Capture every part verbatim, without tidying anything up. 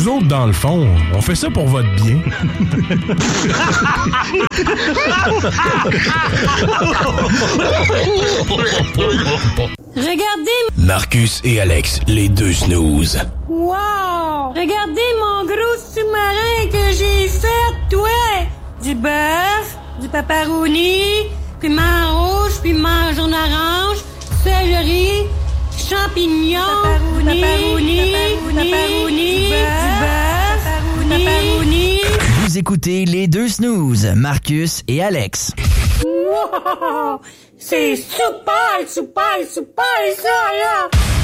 autres, dans le fond, on fait ça pour votre bien. Regardez... Marcus et Alex, les deux snooze. Wow! Regardez mon gros sous-marin que j'ai fait, toi! Du bœuf, du pepperoni, piment rouge, piment jaune orange, céleri, champignons, pepperoni, pepperoni, pepperoni, du bœuf, pepperoni. Vous écoutez les deux snooze, Marcus et Alex. Wow! C'est super, super, super ça, là!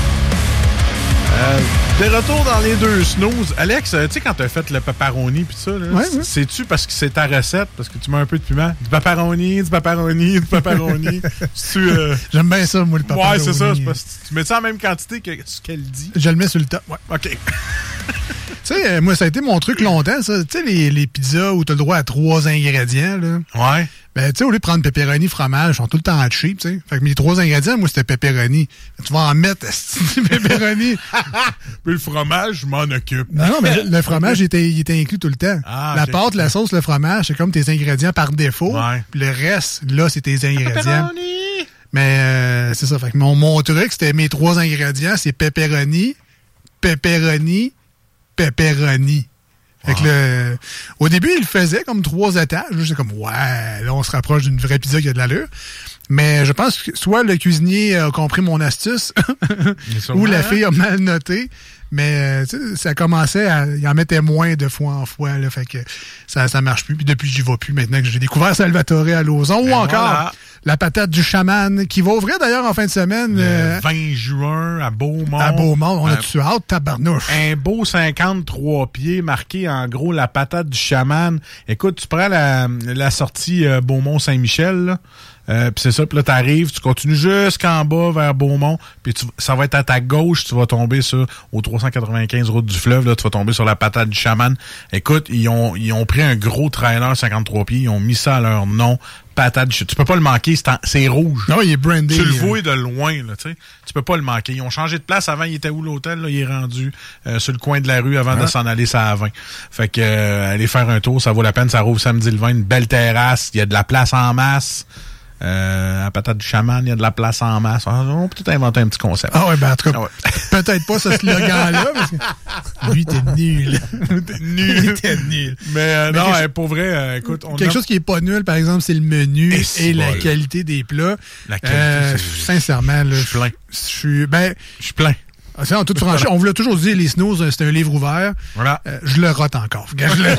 Euh, de retour dans les deux snooze. Alex, tu sais, quand t'as fait le pepperoni pis ça, là, ouais, ouais. sais-tu parce que c'est ta recette, parce que tu mets un peu de piment? Du pepperoni, du pepperoni, du pepperoni. tu, euh... J'aime bien ça, moi, le pepperoni. Ouais, c'est ça. C'est pas... Tu mets ça en même quantité que ce qu'elle dit? Je le mets sur le top, ouais. OK. Tu sais, moi, ça a été mon truc longtemps, ça. Tu sais, les, les pizzas où t'as le droit à trois ingrédients, là. Ouais. Ben, tu sais, au lieu de prendre pepperoni, fromage, ils sont tout le temps cheap, tu sais. Fait que mes trois ingrédients, moi, c'était pepperoni. Tu vas en mettre, c'est pepperoni. Puis le fromage, je m'en occupe. Non, non, mais le fromage, il était, il était inclus tout le temps. Ah, la okay. pâte, la sauce, le fromage, c'est comme tes ingrédients par défaut. Ouais. Puis le reste, là, c'est tes ingrédients. Pepperoni! Mais euh, c'est ça. Fait que mon, mon truc, c'était mes trois ingrédients, c'est pepperoni, pepperoni, pepperoni. Fait que le, au début, il faisait comme trois étages. J'étais comme, ouais, là, on se rapproche d'une vraie pizza qui a de l'allure. Mais je pense que soit le cuisinier a compris mon astuce, ou la fille a mal noté. Mais euh, ça commençait à... Il en mettait moins de fois en fois. Là, fait que ça, ça marche plus. Puis depuis, j'y vais plus. Maintenant que j'ai découvert Salvatore à Lauson. Ou encore voilà. La patate du chaman, qui va ouvrir d'ailleurs en fin de semaine. Le euh, vingt juin à Beaumont. À Beaumont. On euh, a-tu hâte, tabarnouche? Un beau cinquante-trois pieds marqué en gros la patate du chaman. Écoute, tu prends la, la sortie euh, Beaumont-Saint-Michel, là. Euh, puis c'est ça, puis là, t'arrives, tu continues jusqu'en bas vers Beaumont, puis ça va être à ta gauche, tu vas tomber sur au trois cent quatre-vingt-quinze route du fleuve, là, tu vas tomber sur la patate du chaman. Écoute, ils ont ils ont pris un gros trailer cinquante-trois pieds, ils ont mis ça à leur nom, patate du chaman. Tu peux pas le manquer, c'est, en, c'est rouge. Non, il est brandé. Tu le vois de loin, là, tu sais. Tu peux pas le manquer. Ils ont changé de place. Avant, il était où l'hôtel, là? Il est rendu euh, sur le coin de la rue avant ah. de s'en aller ça à vingt. Fait que euh, aller faire un tour, ça vaut la peine. Ça rouvre samedi le vingt, une belle terrasse, il y a de la place en masse. Euh, à patate du chaman, il y a de la place en masse. On peut tout inventer un petit concept. Ah ouais, ben en tout cas, ah ouais. Peut-être pas ce slogan-là, parce que lui, t'es nul. T'es nul. T'es nul. Mais, euh, mais non, quelque, pour vrai, euh, écoute... On quelque a... chose qui est pas nul, par exemple, c'est le menu et, et la bol. qualité des plats. La qualité, euh, sincèrement, là, je suis plein. Je suis... Ben, je suis plein. En toute franchise, on voulait toujours dire les snooze, c'est un livre ouvert. Voilà. Euh, je le rote encore. Je le...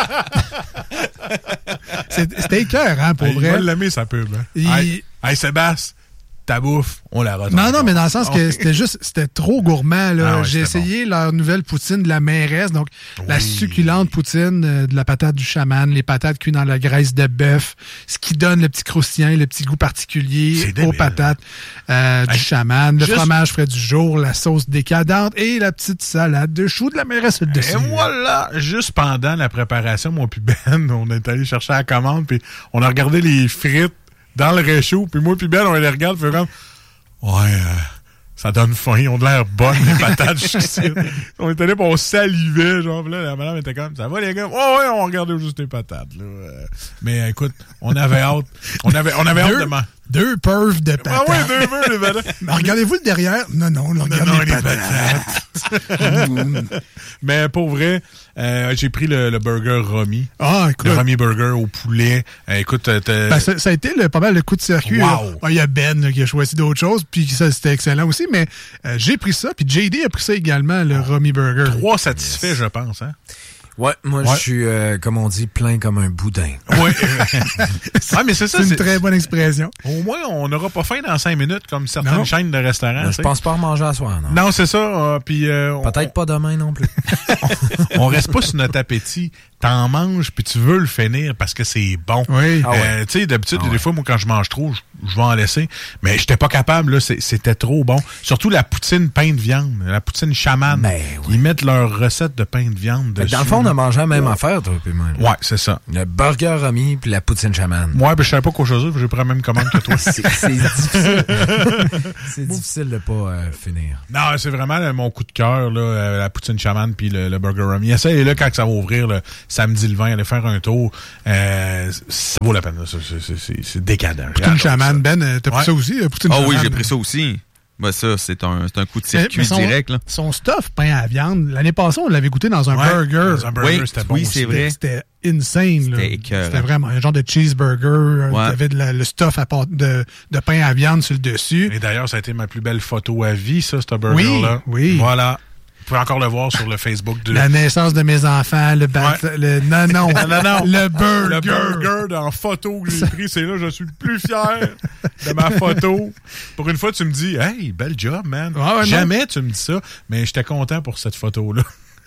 c'est, c'était écœurant, hein, pour hey, vrai. Il va l'aimer, sa pub. Hein. Il... Hey, hey, Sébastien, ta bouffe, on la rote Non, encore. non, mais dans le sens que okay. c'était juste, c'était trop gourmand, là. Ah ouais, j'ai essayé bon. Leur nouvelle poutine de la mairesse, donc oui. La succulente poutine euh, de la patate du chaman, les patates cuites dans la graisse de bœuf, ce qui donne le petit croustillant, le petit goût particulier aux patates euh, du hey, chaman, le juste... fromage frais du jour, la sauce décadente et la petite salade de choux de la mairesse dessus. Et voilà! Juste pendant la préparation, moi puis Ben, on est allé chercher la commande, puis on a regardé les frites dans le réchaud, puis moi puis Ben, on les regarde, puis comme, ouais, euh, ça donne faim, ils ont de l'air bonnes, les patates jusqu'ici. On était là, puis on salivait, genre, là, la madame était comme, ça va les gars? Oh ouais, on regardait juste les patates, là. Mais écoute, on avait hâte, on avait, on avait deux, hâte de manger. Deux perfs de patates. Ah ouais, deux perfs de patates. Mais regardez-vous le derrière? Non, non, on regarde non, non, les, les patates. patates. Mais pour vrai, euh, j'ai pris le, le burger Romy. Ah, écoute. Le Romy Burger au poulet. Euh, écoute, ben, ça, ça a été le, pas mal le coup de circuit. Wow. Il y a Ben là, qui a choisi d'autres choses, puis ça, c'était excellent aussi. Mais euh, j'ai pris ça, puis J D a pris ça également, le oh. Romy Burger. Trois satisfaits, yes. Je pense, hein? Ouais, moi, ouais. Je suis, euh, comme on dit, plein comme un boudin. Oui. ah, mais c'est ça. C'est une c'est... très bonne expression. Au moins, on n'aura pas faim dans cinq minutes, comme certaines non. chaînes de restaurants. Ben, je pense pas manger à soir, non? Non, c'est ça. Euh, puis, euh, Peut-être on... pas demain non plus. on reste pas sur notre appétit t'en manges puis tu veux le finir parce que c'est bon. Oui. Ah ouais. euh, tu sais, d'habitude, ah des ouais. fois, moi, quand je mange trop, je, je vais en laisser. Mais j'étais pas capable, là. C'est, c'était trop bon. Surtout la poutine pain de viande, la poutine chamane. Ben, ouais. Ils mettent leur recette de pain de viande dessus. Dans le fond, on a mangé la même ouais. affaire, toi, puis moi. Ouais, c'est ça. Le burger Romy puis la poutine chamane. Ouais, ben je savais pas quoi choisir, j'ai pris la même commande que toi. c'est, c'est difficile. c'est difficile de pas euh, finir. Non, c'est vraiment là, mon coup de cœur, là, euh, la poutine chamane puis le, le burger Romy. Essayez-le quand ça va ouvrir, le samedi le vingt, allez faire un tour. Euh, ça vaut la peine. Là. C'est, c'est, c'est, c'est décadent. Poutine chamane, Ben, t'as pris ouais. ça aussi? Poutine oh chamane, oui, j'ai pris ça aussi. Ben ça, c'est un, c'est un coup de circuit mais son, direct. Là. Son stuff pain à viande, l'année passée, on l'avait goûté dans un ouais, burger. Dans un burger, oui, c'était bon oui, aussi. c'est vrai. C'était insane. C'était là. écœurant. C'était vraiment un genre de cheeseburger. Ouais. Tu avais de la, le stuff à part de, de pain à viande sur le dessus. Et d'ailleurs, ça a été ma plus belle photo à vie, ça, ce burger-là. Oui, oui. Voilà. Vous pouvez encore le voir sur le Facebook de... La naissance de mes enfants, le... Bat... Ouais. le non, non, non, non, non. Le burger. Le burger en photo que j'ai pris, c'est là, je suis le plus fier de ma photo. Pour une fois, tu me dis, hey, bel job, man. Ah ouais, Jamais non. tu me dis ça, mais j'étais content pour cette photo-là.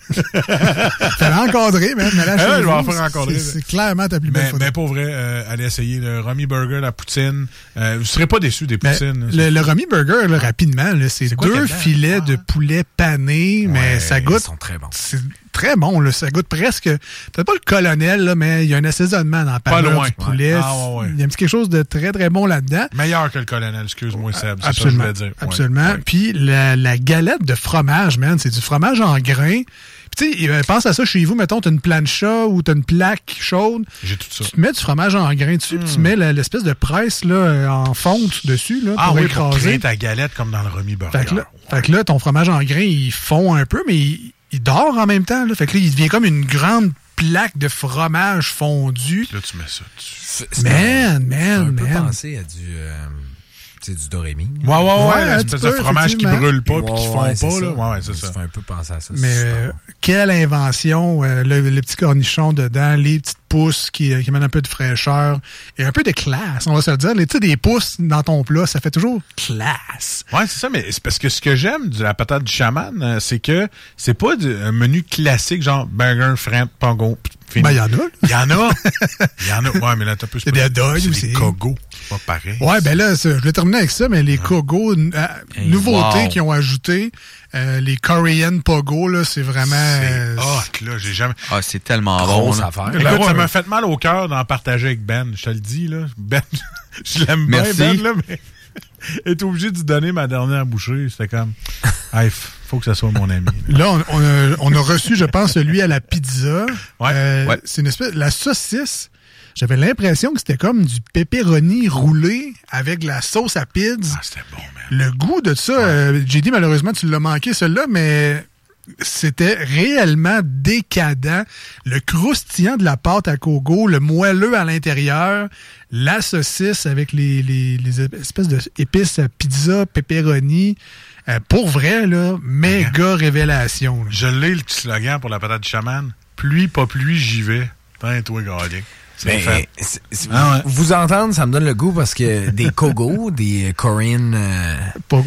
Fallait encadrer, même. Mais là, ah, je vais en faire encadrer. C'est, c'est clairement ta plus belle mais, photo. Mais pour vrai, euh, allez essayer le Romy Burger, la poutine. Euh, vous ne serez pas déçus des poutines. Le, le Romy Burger, là, rapidement, là, c'est, c'est deux filets ah, de poulet pané, ouais, mais ça goûte... Ils sont très bons. C'est très bon, là. Ça goûte presque... Peut-être pas le colonel, là, mais il y a un assaisonnement dans la parure du poulet. Ouais. Ah, ouais, ouais. Il y a un petit quelque chose de très, très bon là-dedans. Meilleur que le colonel, excuse-moi, Seb. C'est absolument, ça que je voulais dire. Absolument. Ouais. Puis la, la galette de fromage, man, c'est du fromage en grains. Puis tu sais, pense à ça chez vous, mettons, t'as une plancha ou t'as une plaque chaude. J'ai tout ça. Tu te mets du fromage en grains dessus, mm. tu mets la, l'espèce de presse là, en fonte dessus là, ah pour oui, écraser. Pour créer ta galette comme dans le Romy Burger. Fait que là, ouais. fait que là ton fromage en grains, il fond un peu, mais il, il dort en même temps. Là. Fait que là, il devient comme une grande plaque de fromage fondu. Là, tu mets ça dessus. C'est, man, man, man. On peut penser à du... Euh... C'est du Dorémy. Ouais, ouais, ouais. ouais une espèce de fromage qui brûle pas et ouais, qui fond ouais, pas. Ça. Là. Ouais, ouais, c'est ça. ça. fait un peu penser à ça. Mais euh, quelle invention. Euh, le, le petit cornichon dedans, les petites pousses qui, qui amènent un peu de fraîcheur et un peu de classe, on va se le dire. Tu sais, des pousses dans ton plat, ça fait toujours classe. Ouais, c'est ça. Mais c'est parce que ce que j'aime de la patate du chaman, c'est que c'est pas du, un menu classique genre burger, frites, pongo. Ben, il y en a. Il y en a. Il y en a. Ouais, mais là, t'as plus... C'est des dogs aussi. C'est des kogos. C'est pas pareil. Ouais, ben là, je vais terminer avec ça, mais les ah. kogos, euh, hey, nouveautés wow. qu'ils ont ajouté, euh, les Korean pogo, là, c'est vraiment... C'est hot, là. J'ai jamais... Ah, c'est tellement bon, ça faire. Écoute, ben, ouais, ça m'a fait mal au cœur d'en partager avec Ben. Je te le dis, là. Ben, je l'aime bien, Ben, là, mais... est obligé de lui donner ma dernière bouchée. C'était comme... Hey, faut que ça soit mon ami. Là, on, on, a, on a reçu, je pense, celui à la pizza. Ouais, euh, ouais. C'est une espèce... La saucisse, j'avais l'impression que c'était comme du pepperoni roulé avec de la sauce à pizza. Ah, c'était bon, man. Le goût de ça, ouais. euh, j'ai dit, malheureusement, tu l'as manqué, celui-là, mais... C'était réellement décadent. Le croustillant de la pâte à kogo, le moelleux à l'intérieur, la saucisse avec les, les, les espèces d'épices pizza, pepperoni. Euh, pour vrai, là, méga révélation. Là. Je l'ai, le petit slogan pour la patate du chaman. Pluie, pas pluie, j'y vais. Tain, toi, gardien. C'est fait. C'est, c'est, ah ouais. Vous entendre, ça me donne le goût parce que des kogo, des Korean euh,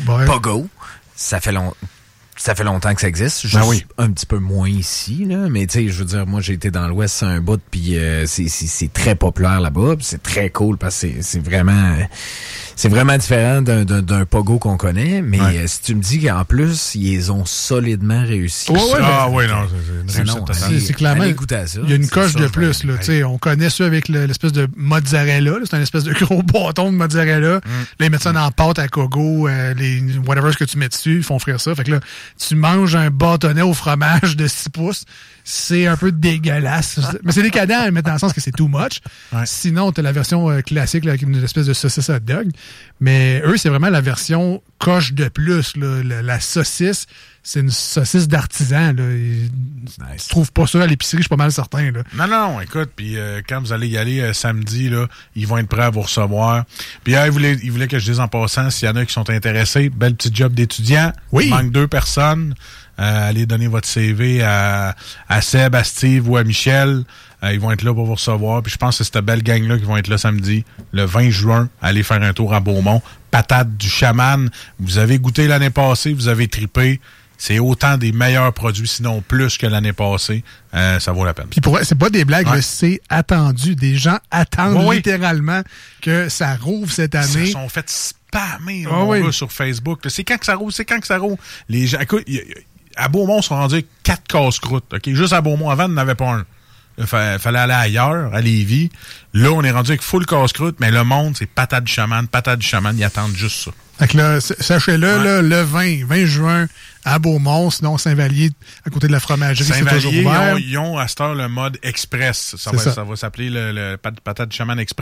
pogo, ça fait longtemps. Ça fait longtemps que ça existe. Juste ben oui. un petit peu moins ici, là. Mais tu sais, je veux dire, moi, j'ai été dans l'Ouest, c'est un bout, puis euh, c'est, c'est, c'est très populaire là-bas. Pis c'est très cool parce que c'est, c'est vraiment... Euh, c'est vraiment différent d'un, d'un, d'un pogo qu'on connaît. Mais ouais. euh, si tu me dis qu'en plus, ils les ont solidement réussi. Ouais, ouais, ah oui, non, c'est, c'est, non, c'est, c'est clairement... Il y a une coche de plus, là. Tu sais, on connaît ça avec le, l'espèce de mozzarella. Là, c'est un espèce de gros bâton de mozzarella. Mm. Là, ils mettent ça dans la pâte à kogo, euh, les whatever ce que tu mets dessus, ils font frire ça. Fait que là, tu manges un bâtonnet au fromage de six pouces, c'est un peu dégueulasse. Mais c'est décadent, mais dans le sens que c'est too much. Ouais. Sinon, t'as la version euh, classique là, avec une espèce de saucisse hot dog. Mais eux, c'est vraiment la version coche de plus. Là. La, la saucisse, c'est une saucisse d'artisan. Là. Nice. Tu trouves pas ça à l'épicerie, je suis pas mal certain. Là. Non, non, écoute, puis euh, quand vous allez y aller euh, samedi, là, ils vont être prêts à vous recevoir. Puis euh, ils, voulaient, ils voulaient que je dise en passant, s'il y en a qui sont intéressés, bel petit job d'étudiant. Oui. Il manque deux personnes. Euh, allez donner votre C V à, à Seb, à Steve ou à Michel. Euh, ils vont être là pour vous recevoir. Puis je pense que c'est cette belle gang-là qui vont être là samedi, le vingt juin. Allez faire un tour à Beaumont. Patate du chaman. Vous avez goûté l'année passée, vous avez tripé. c'est autant des meilleurs produits, sinon plus que l'année passée. Euh, ça vaut la peine. Puis pour c'est pas des blagues, ouais. là, c'est attendu. Des gens attendent oui, littéralement que ça rouvre cette année. Ils se sont fait spammer oh, mon oui. gars, sur Facebook. C'est quand que ça rouvre? C'est quand que ça rouvre? Les gens, écoute, y, y, à Beaumont, ils sont rendus quatre casse-croûtes. Okay? Juste à Beaumont. Avant, il n'y en avait pas un. Il fallait aller ailleurs, à Lévis. Là, on est rendu avec full casse-croûte, mais le monde, c'est patate du chaman, patate du chaman, ils attendent juste ça. Fait que là, sachez-le, ouais. là, le vingt, vingt juin, à Beaumont, sinon Saint-Vallier, à côté de la fromagerie, c'est toujours ouvert. Ils ont, ils ont à cette heure le mode express. Ça, va, ça. ça va s'appeler le, le patate du chaman express.